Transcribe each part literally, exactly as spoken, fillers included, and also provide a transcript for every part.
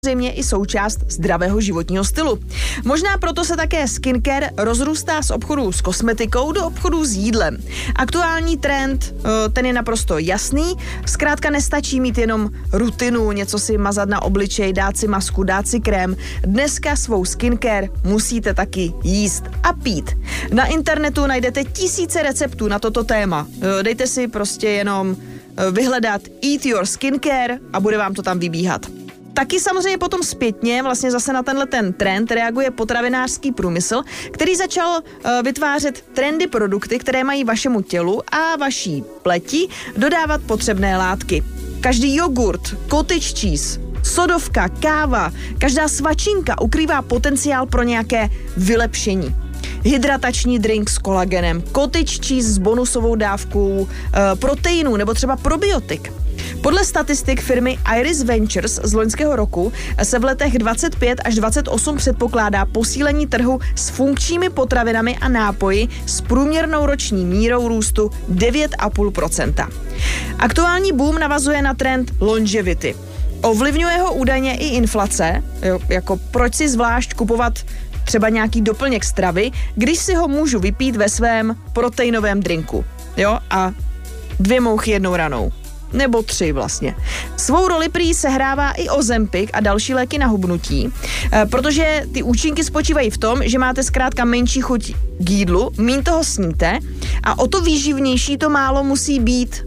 samozřejmě i součást zdravého životního stylu. Možná proto se také skincare rozrůstá z obchodů s kosmetikou do obchodů s jídlem. Aktuální trend, ten je naprosto jasný, zkrátka nestačí mít jenom rutinu, něco si mazat na obličej, dát si masku, dát si krém. Dneska svou skincare musíte taky jíst a pít. Na internetu najdete tisíce receptů na toto téma. Dejte si prostě jenom vyhledat Eat Your Skincare a bude vám to tam vybíhat. Taky samozřejmě potom zpětně vlastně zase na tenhle ten trend reaguje potravinářský průmysl, který začal uh, vytvářet trendy produkty, které mají vašemu tělu a vaší pleti dodávat potřebné látky. Každý jogurt, cottage cheese, sodovka, káva, každá svačinka ukrývá potenciál pro nějaké vylepšení. Hydratační drink s kolagenem, cottage cheese s bonusovou dávkou e, proteinů nebo třeba probiotik. Podle statistik firmy Iris Ventures z loňského roku se v letech dvacet pět až dvacet osm předpokládá posílení trhu s funkčními potravinami a nápoji s průměrnou roční mírou růstu devět celá pět procenta. Aktuální boom navazuje na trend longevity. Ovlivňuje ho údajně i inflace, jo, jako proč si zvlášť kupovat třeba nějaký doplněk stravy, když si ho můžu vypít ve svém proteinovém drinku. Jo, a dvě mouchy jednou ranou. Nebo tři vlastně. Svou roli prý sehrává i Ozempic a další léky na hubnutí, protože ty účinky spočívají v tom, že máte zkrátka menší chuť k jídlu, míň toho sníte a o to výživnější to málo musí být.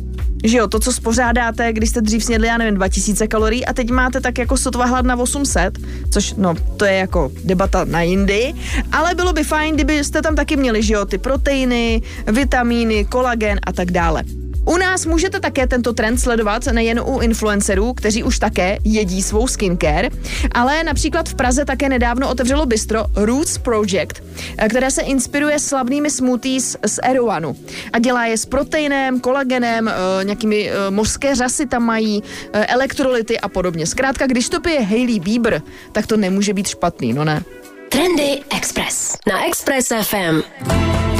Že jo, to, co spořádáte, když jste dřív snědli, já nevím, dva tisíce kalorií a teď máte tak jako sotva hlad na osm set, což, no, to je jako debata na jindy, ale bylo by fajn, kdybyste tam taky měli, že jo, ty proteiny, vitamíny, kolagen a tak dále. U nás můžete také tento trend sledovat nejen u influencerů, kteří už také jedí svou skincare, ale například v Praze také nedávno otevřelo bistro Roots Project, které se inspiruje slavnými smoothies z Erewhonu a dělá je s proteinem, kolagenem, nějakými mořské řasy tam mají, elektrolyty a podobně. Zkrátka, když to pije Hailey Bieber, tak to nemůže být špatný, no ne? Trendy Express na Express F M.